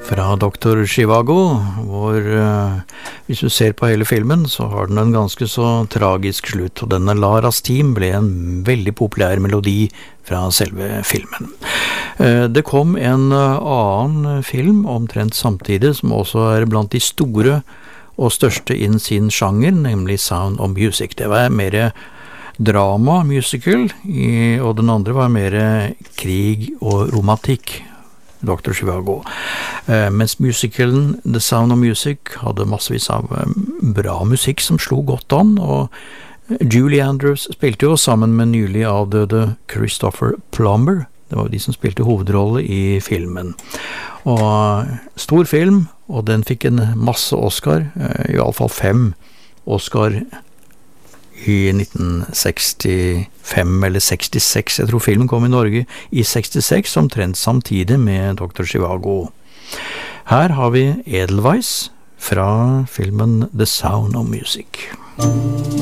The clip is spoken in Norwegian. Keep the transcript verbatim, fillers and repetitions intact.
Fra doktor Zhivago, hvor uh, hvis du ser på hele filmen, så har den en ganske så tragisk slutt, og denne Laras Team ble en veldig populær melodi fra selve filmen. Uh, det kom en uh, annen film omtrent samtidig, som også er blant de store og største innen sin sjanger, nemlig Sound of Music. Det var mer drama, musical, i, og den andre var mer krig og romantikk, doktor Zhivago. Eh, mens musicalen The Sound of Music hadde massevis av eh, bra musikk som slo godt an, og Julie Andrews spilte jo sammen med nylig avdøde Christopher Plummer. Det var jo de som spilte hovedrolle i filmen. Og stor film, og den fikk en masse Oscar, eh, i alle fall fem Oscar i nitten sekstifem eller sekstiseks. Jeg tror filmen kom i Norge i sekstiseks, omtrent samtidig med doktor Zhivago. Her har vi Edelweiss fra filmen The Sound of Music.